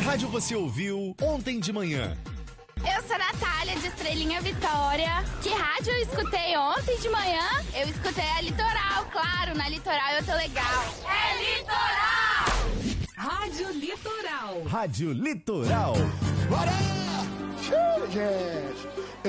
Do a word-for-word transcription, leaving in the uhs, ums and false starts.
rádio você ouviu ontem de manhã? Eu sou a Natália, de Estrelinha Vitória. Que rádio eu escutei ontem de manhã? Eu escutei a Litoral, claro, na Litoral eu tô legal. É Litoral! Rádio Litoral. Rádio Litoral. Bora! Tchau, gente!